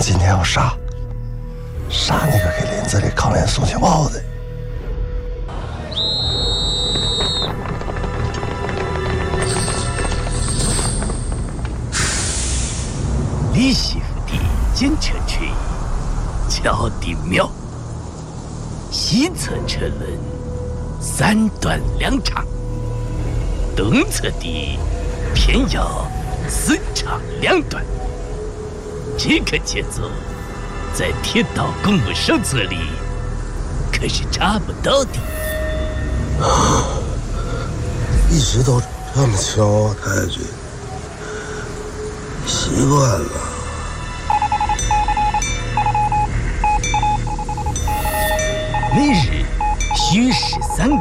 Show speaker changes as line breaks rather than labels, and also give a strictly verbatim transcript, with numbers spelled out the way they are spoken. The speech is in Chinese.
今天要杀，杀那个给林子里扛脸送情报的。
李媳妇的检测锤敲得妙，西侧车轮三短两长，东侧的偏要四长两短。这个节奏在铁道公务手册里可是查不到的。
一直都这么敲，太君，习惯了。
每日虚实三